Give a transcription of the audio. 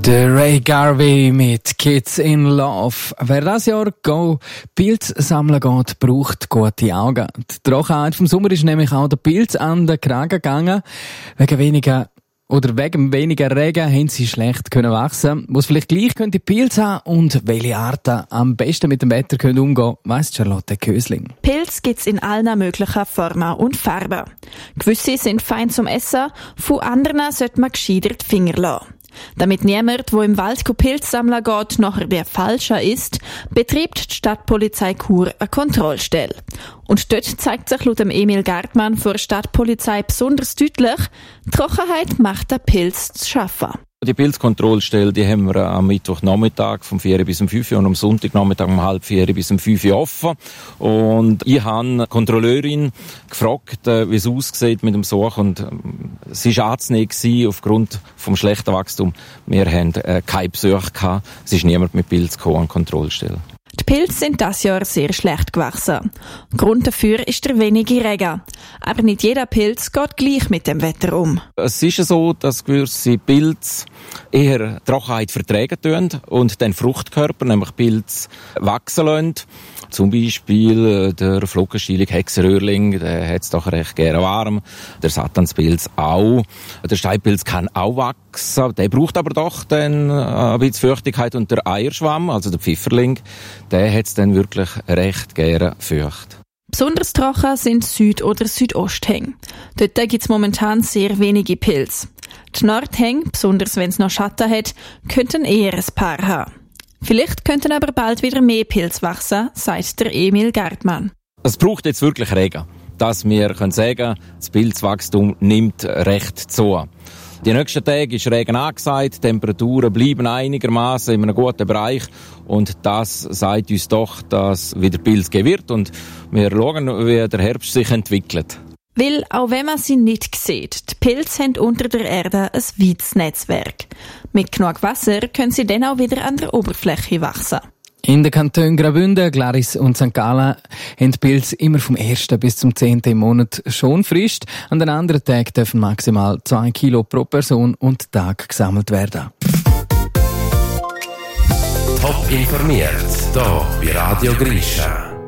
Der Ray Garvey mit Kids in Love. Wer das Jahr Pilz sammeln geht, braucht gute Augen. Die Trockenheit vom Sommer ist nämlich auch der Pilz an den Kragen gegangen. Wegen weniger Regen haben sie schlecht können wachsen. Was vielleicht gleich könnte Pilz haben und welche Arten am besten mit dem Wetter können umgehen, weiss Charlotte Kösling. Pilz gibt's in allen möglichen Formen und Farben. Gewisse sind fein zum Essen, von anderen sollte man gescheiter die Finger lassen. Damit niemand, der im Wald Pilz sammeln geht, nachher der Falsche ist, betreibt die Stadtpolizei Chur eine Kontrollstelle. Und dort zeigt sich laut Emil Gartmann von der Stadtpolizei besonders deutlich, die Trockenheit macht den Pilz zu schaffen. Die Pilzkontrollstelle, die haben wir am Mittwochnachmittag vom 4 bis um 5 und am Sonntagnachmittag um 3:30 bis um 5 offen. Und ich habe eine Kontrolleurin gefragt, wie es aussieht mit dem Such. Und sie war anzunehmen aufgrund vom schlechten Wachstum. Wir haben keine Besuche gehabt. Es ist niemand mit Pilz gekommen an die Kontrollstelle. Die Pilze sind dieses Jahr sehr schlecht gewachsen. Grund dafür ist der wenige Regen. Aber nicht jeder Pilz geht gleich mit dem Wetter um. Es ist so, dass gewisse Pilze eher Trockenheit vertragen tun und den Fruchtkörper, nämlich Pilz, wachsen lassen. Zum Beispiel der Flockenstielig Hexeröhrling, der hat es doch recht gerne warm. Der Satanspilz auch. Der Steinpilz kann auch wachsen. Der braucht aber doch dann ein bisschen Feuchtigkeit. Und der Eierschwamm, also der Pfifferling, der hat es dann wirklich recht gerne feucht. Besonders trocken sind Süd- oder Südosthänge. Dort gibt es momentan sehr wenige Pilze. Die Nordhänge, besonders wenn es noch Schatten hat, könnten eher ein paar haben. Vielleicht könnten aber bald wieder mehr Pilze wachsen, sagt der Emil Gartmann. Es braucht jetzt wirklich Regen, dass wir sagen können, das Pilzwachstum nimmt recht zu. Die nächsten Tage ist Regen angesagt, die Temperaturen bleiben einigermaßen in einem guten Bereich und das sagt uns doch, dass wieder Pilz geben wird und wir schauen, wie der Herbst sich entwickelt. Weil, auch wenn man sie nicht sieht, die Pilze haben unter der Erde ein weites Netzwerk. Mit genug Wasser können sie dann auch wieder an der Oberfläche wachsen. In den Kantonen Graubünden, Glaris und St. Gallen haben die Pilze immer vom 1. bis zum 10. im Monat schon frisch. An den anderen Tagen dürfen maximal 2 Kilo pro Person und Tag gesammelt werden. Top informiert, hier bei Radio Grisha.